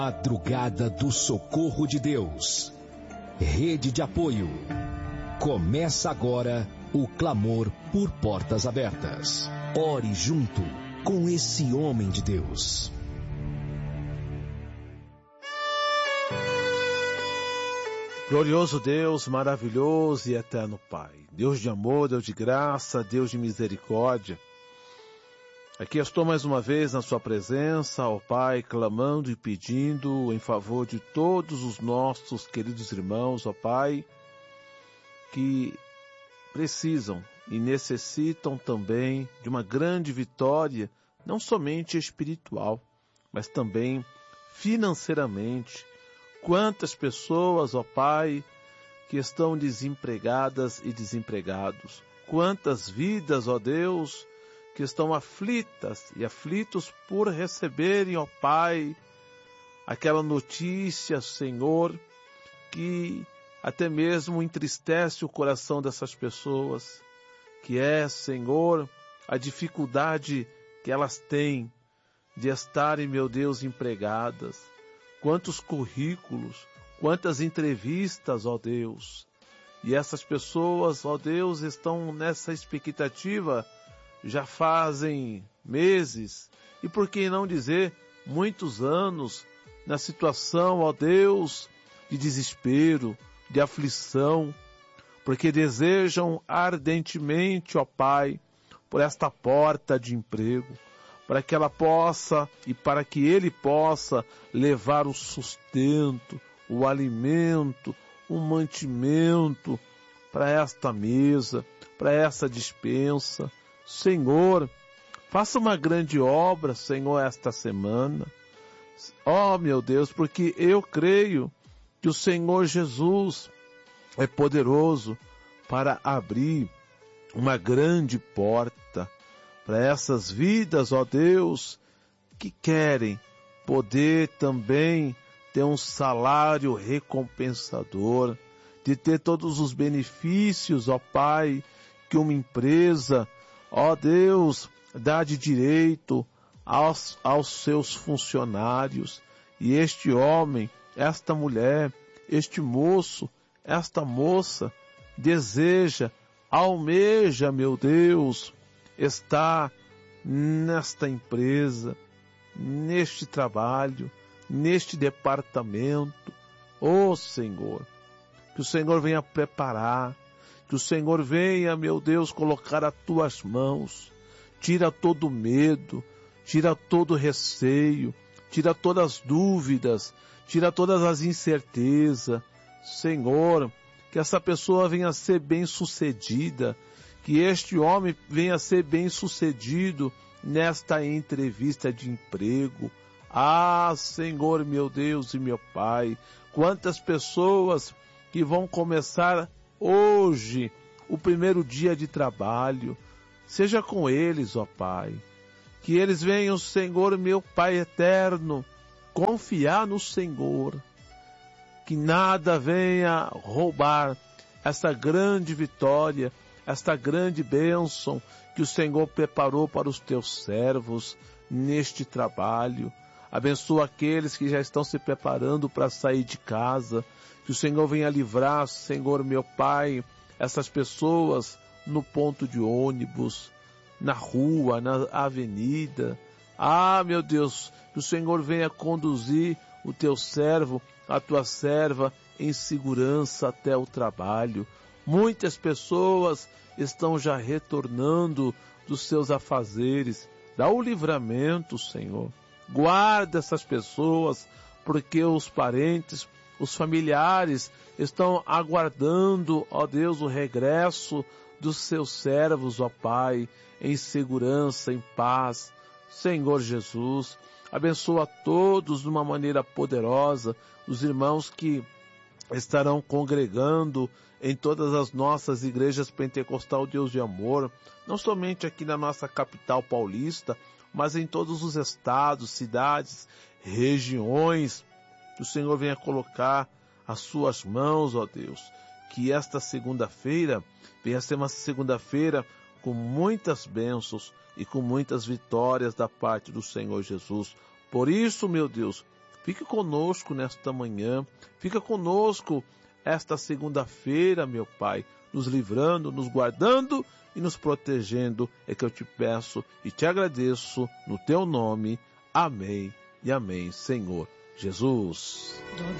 Madrugada do Socorro de Deus. Rede de apoio. Começa agora o clamor por portas abertas. Ore junto com esse homem de Deus. Glorioso Deus, maravilhoso e eterno Pai, Deus de amor, Deus de graça, Deus de misericórdia. Aqui estou mais uma vez na sua presença, ó Pai, clamando e pedindo em favor de todos os nossos queridos irmãos, ó Pai, que precisam e necessitam também de uma grande vitória, não somente espiritual, mas também financeiramente. Quantas pessoas, ó Pai, que estão desempregadas e desempregados. Quantas vidas, ó Deus, que estão aflitas e aflitos por receberem, ó Pai, aquela notícia, Senhor, que até mesmo entristece o coração dessas pessoas, que é, Senhor, a dificuldade que elas têm de estarem, meu Deus, empregadas. Quantos currículos, quantas entrevistas, ó Deus. E essas pessoas, ó Deus, estão nessa expectativa já fazem meses, e por que não dizer muitos anos, na situação, ó Deus, de desespero, de aflição, porque desejam ardentemente, ó Pai, por esta porta de emprego, para que ela possa e para que ele possa levar o sustento, o alimento, o mantimento para esta mesa, para essa despensa. Senhor, faça uma grande obra, Senhor, esta semana. Ó, meu Deus, porque eu creio que o Senhor Jesus é poderoso para abrir uma grande porta para essas vidas, ó Deus, que querem poder também ter um salário recompensador, de ter todos os benefícios, ó Pai, que uma empresa, ó Deus, dá de direito aos seus funcionários. E este homem, esta mulher, este moço, esta moça, deseja, almeja, meu Deus, estar nesta empresa, neste trabalho, neste departamento. Ó Senhor, que o Senhor venha preparar, que o Senhor venha, meu Deus, colocar as tuas mãos, tira todo o medo, tira todo o receio, tira todas as dúvidas, tira todas as incertezas. Senhor, que essa pessoa venha a ser bem-sucedida, que este homem venha a ser bem-sucedido nesta entrevista de emprego. Ah, Senhor, meu Deus e meu Pai, quantas pessoas que vão começar hoje o primeiro dia de trabalho, seja com eles, ó Pai, que eles venham, Senhor, meu Pai eterno, confiar no Senhor, que nada venha roubar essa grande vitória, esta grande bênção que o Senhor preparou para os teus servos neste trabalho. Abençoa aqueles que já estão se preparando para sair de casa, que o Senhor venha livrar, Senhor meu Pai, essas pessoas no ponto de ônibus, na rua, na avenida. Ah, meu Deus, que o Senhor venha conduzir o teu servo, a tua serva, em segurança até o trabalho. Muitas pessoas estão já retornando dos seus afazeres. Dá o livramento, Senhor. Guarda essas pessoas, porque os parentes, os familiares estão aguardando, ó Deus, o regresso dos seus servos, ó Pai, em segurança, em paz. Senhor Jesus, abençoa a todos de uma maneira poderosa, os irmãos que estarão congregando em todas as nossas igrejas pentecostal Deus de Amor, não somente aqui na nossa capital paulista, mas em todos os estados, cidades, regiões. Que o Senhor venha colocar as suas mãos, ó Deus, que esta segunda-feira venha ser uma segunda-feira com muitas bênçãos e com muitas vitórias da parte do Senhor Jesus. Por isso, meu Deus, Fique conosco nesta manhã, fica conosco esta segunda-feira, meu Pai, nos livrando, nos guardando e nos protegendo, é que eu te peço e te agradeço no teu nome. Amém e amém, Senhor Jesus.